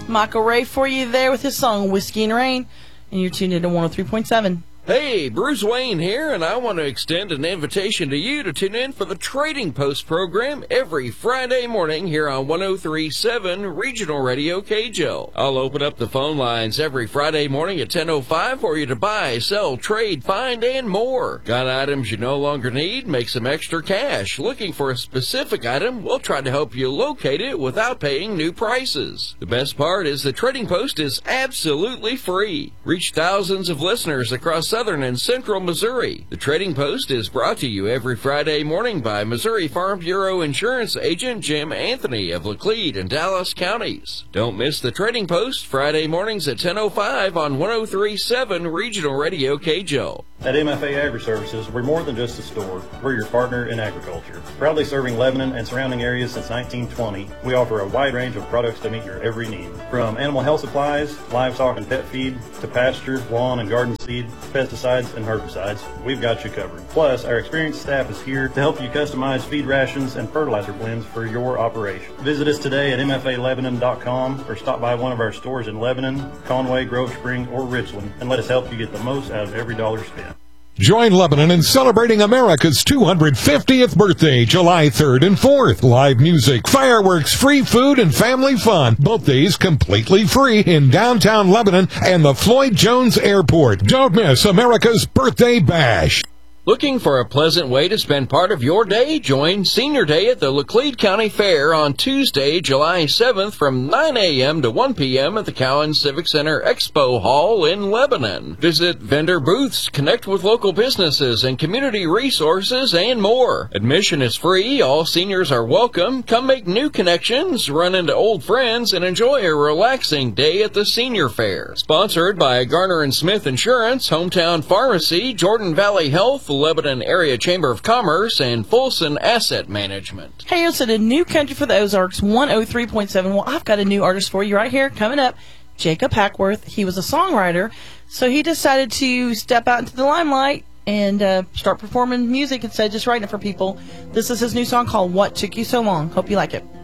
Michael Ray for you there with his song Whiskey and Rain, and you're tuned into 103.7. Hey, Bruce Wayne here, and I want to extend an invitation to you to tune in for the Trading Post program every Friday morning here on 103.7 Regional Radio KJO. I'll open up the phone lines every Friday morning at 10:05 for you to buy, sell, trade, find, and more. Got items you no longer need? Make some extra cash. Looking for a specific item? We'll try to help you locate it without paying new prices. The best part is the Trading Post is absolutely free. Reach thousands of listeners across Southern and Central Missouri. The Trading Post is brought to you every Friday morning by Missouri Farm Bureau Insurance Agent Jim Anthony of Laclede and Dallas counties. Don't miss the Trading Post Friday mornings at 10:05 on 103.7 Regional Radio KJO. At MFA Agri-Services, we're more than just a store. We're your partner in agriculture. Proudly serving Lebanon and surrounding areas since 1920, we offer a wide range of products to meet your every need. From animal health supplies, livestock and pet feed, to pasture, lawn and garden seed, pesticides, and herbicides, we've got you covered. Plus, our experienced staff is here to help you customize feed rations and fertilizer blends for your operation. Visit us today at mfalebanon.com or stop by one of our stores in Lebanon, Conway, Grove Spring, or Richland, and let us help you get the most out of every dollar spent. Join Lebanon in celebrating America's 250th birthday, July 3rd and 4th. Live music, fireworks, free food, and family fun. Both days completely free in downtown Lebanon and the Floyd Jones Airport. Don't miss America's Birthday Bash. Looking for a pleasant way to spend part of your day? Join Senior Day at the Laclede County Fair on Tuesday, July 7th from 9 a.m. to 1 p.m. at the Cowan Civic Center Expo Hall in Lebanon. Visit vendor booths, connect with local businesses and community resources, and more. Admission is free. All seniors are welcome. Come make new connections, run into old friends, and enjoy a relaxing day at the Senior Fair. Sponsored by Garner & Smith Insurance, Hometown Pharmacy, Jordan Valley Health, Lebanon Area Chamber of Commerce, and Folsom Asset Management. Hey, it's a new country for the Ozarks, 103.7. Well, I've got a new artist for you right here coming up, Jacob Hackworth. He was a songwriter, so he decided to step out into the limelight and start performing music instead of just writing it for people. This is his new song called What Took You So Long. Hope you like it.